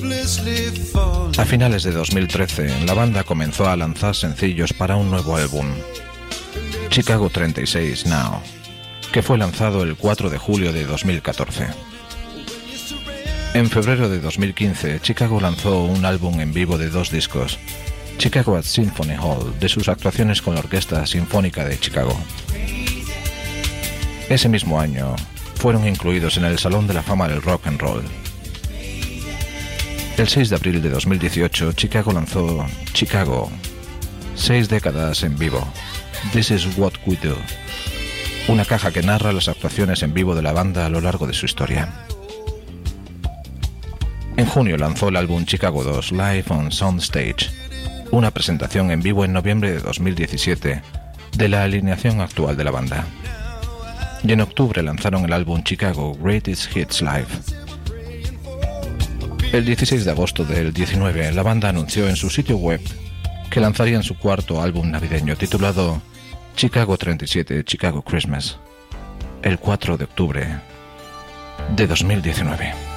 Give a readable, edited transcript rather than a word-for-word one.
A finales de 2013, la banda comenzó a lanzar sencillos para un nuevo álbum, Chicago 36 Now, que fue lanzado el 4 de julio de 2014. En febrero de 2015, Chicago lanzó un álbum en vivo de 2 discos, Chicago at Symphony Hall, de sus actuaciones con la Orquesta Sinfónica de Chicago. Ese mismo año, fueron incluidos en el Salón de la Fama del Rock and Roll. El 6 de abril de 2018, Chicago lanzó Chicago, 6 décadas en vivo, This is What We Do, una caja que narra las actuaciones en vivo de la banda a lo largo de su historia. En junio lanzó el álbum Chicago 2 Live on Soundstage, una presentación en vivo en noviembre de 2017 de la alineación actual de la banda. Y en octubre lanzaron el álbum Chicago Greatest Hits Live. El 16 de agosto del 19, la banda anunció en su sitio web que lanzarían su cuarto álbum navideño titulado Chicago 37 Chicago Christmas, el 4 de octubre de 2019.